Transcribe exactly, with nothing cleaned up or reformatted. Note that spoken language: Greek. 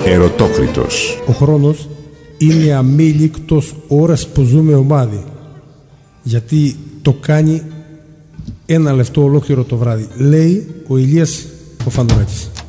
Ερωτόκριτος. Ο χρόνος είναι αμήλικτος ώρας που ζούμε ομάδι, γιατί το κάνει ένα λεπτό ολόκληρο το βράδυ, λέει ο Ηλίας ο Φαντονάκης.